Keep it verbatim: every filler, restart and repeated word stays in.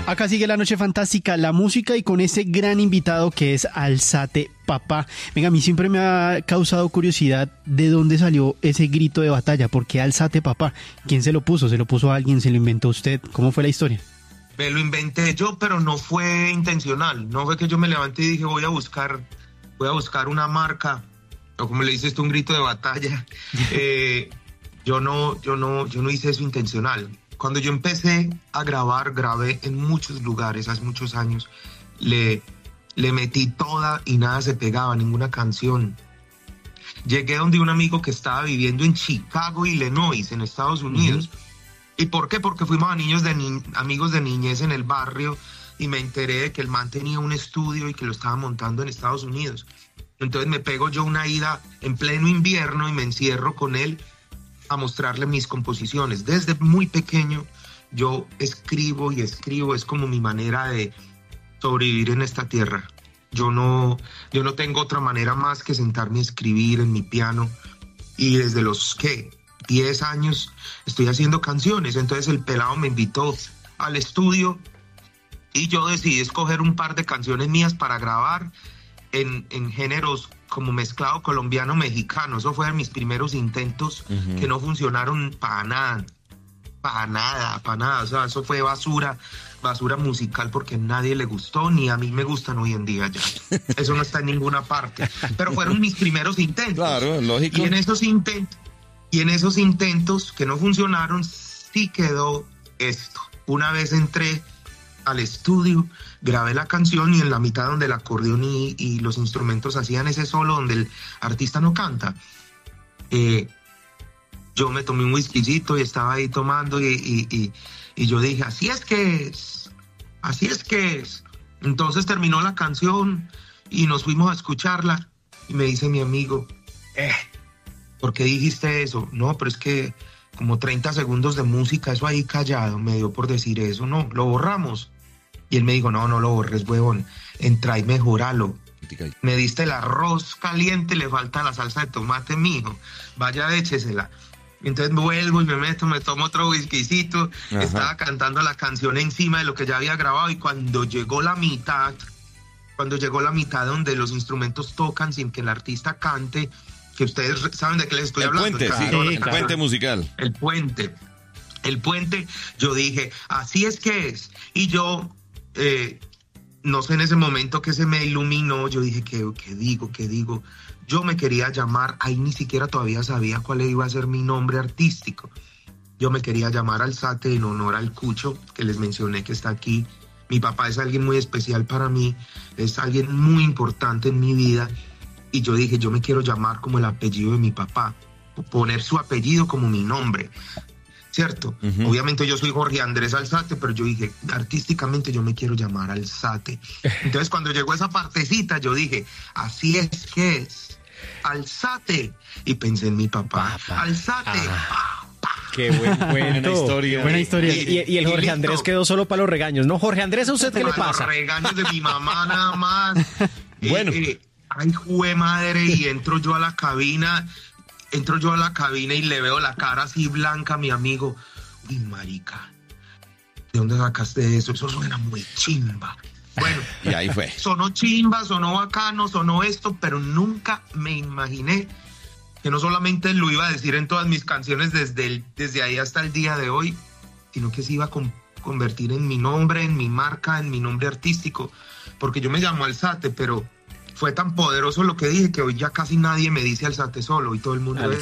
Acá sigue la noche fantástica, la música y con ese gran invitado que es Alzate Papá. Venga, a mí siempre me ha causado curiosidad de dónde salió ese grito de batalla. ¿Por qué Alzate Papá? ¿Quién se lo puso? ¿Se lo puso alguien? ¿Se lo inventó usted? ¿Cómo fue la historia? Me lo inventé yo, pero no fue intencional. No fue que yo me levanté y dije voy a buscar, voy a buscar una marca, o como le dices tú, un grito de batalla. eh, yo no, yo no, yo no hice eso intencional. Cuando yo empecé a grabar, grabé en muchos lugares, hace muchos años. Le, le metí toda y nada se pegaba, ninguna canción. Llegué donde un amigo que estaba viviendo en Chicago, Illinois, en Estados Unidos. Uh-huh. ¿Y por qué? Porque fuimos a niños de ni- amigos de niñez en el barrio y me enteré de que el man tenía un estudio y que lo estaba montando en Estados Unidos. Entonces me pego yo una ida en pleno invierno y me encierro con él a mostrarle mis composiciones. Desde muy pequeño yo escribo y escribo, es como mi manera de sobrevivir en esta tierra. Yo no, yo no tengo otra manera más que sentarme a escribir en mi piano, y desde los, ¿qué? diez años estoy haciendo canciones. Entonces el pelado me invitó al estudio y yo decidí escoger un par de canciones mías para grabar en, en géneros como mezclado colombiano-mexicano. Eso fueron mis primeros intentos, uh-huh, que no funcionaron para nada, para nada, para nada. O sea, eso fue basura, basura musical, porque a nadie le gustó, ni a mí me gustan hoy en día ya. Eso no está en ninguna parte. Pero fueron mis primeros intentos. Claro, lógico. Y en esos intentos, y en esos intentos que no funcionaron, sí quedó esto. Una vez entré al estudio, grabé la canción y en la mitad donde el acordeón y, y los instrumentos hacían ese solo donde el artista no canta, eh, yo me tomé un whiskycito y estaba ahí tomando y, y, y, y yo dije, así es que es, así es que es. Entonces terminó la canción y nos fuimos a escucharla y me dice mi amigo, eh, ¿por qué dijiste eso? No, pero es que como treinta segundos de música, eso ahí callado, me dio por decir eso, no, lo borramos. Y él me dijo, no, no lo borres, huevón, entra y mejoralo. Me diste el arroz caliente, le falta la salsa de tomate, mijo, vaya, échesela. Entonces vuelvo y me meto, me tomo otro whiskycito, ajá, estaba cantando la canción encima de lo que ya había grabado, y cuando llegó la mitad, cuando llegó la mitad donde los instrumentos tocan sin que el artista cante, que ustedes saben de qué les estoy el hablando. Puente, sí, el, el puente musical. El puente, el puente, yo dije, así es que es. Y yo, eh, no sé en ese momento que se me iluminó, yo dije, ¿qué, qué digo, qué digo? Yo me quería llamar, ahí ni siquiera todavía sabía cuál iba a ser mi nombre artístico. Yo me quería llamar Alzate en honor al Cucho, que les mencioné que está aquí. Mi papá es alguien muy especial para mí, es alguien muy importante en mi vida. Y yo dije, yo me quiero llamar como el apellido de mi papá, poner su apellido como mi nombre, ¿cierto? Uh-huh. Obviamente yo soy Jorge Andrés Alzate, pero yo dije, artísticamente yo me quiero llamar Alzate. Entonces cuando llegó esa partecita, yo dije, así es que es, Alzate. Y pensé en mi papá, papá. Alzate. Ah. Qué buen cuento. Buena historia. Buena historia. Y, y el Jorge y Andrés quedó solo para los regaños. No, Jorge Andrés, ¿a usted qué le pasa? Los regaños de mi mamá nada más. Bueno. Eh, eh, ay, jue madre, y entro yo a la cabina, entro yo a la cabina y le veo la cara así blanca a mi amigo. Uy, marica, ¿de dónde sacaste eso? Eso suena muy chimba. Bueno, y ahí fue. Sonó chimba, sonó bacano, sonó esto, pero nunca me imaginé que no solamente lo iba a decir en todas mis canciones desde, el, desde ahí hasta el día de hoy, sino que se iba a con, convertir en mi nombre, en mi marca, en mi nombre artístico, porque yo me llamo Alzate, pero fue tan poderoso lo que dije que hoy ya casi nadie me dice Alzate solo y todo el mundo...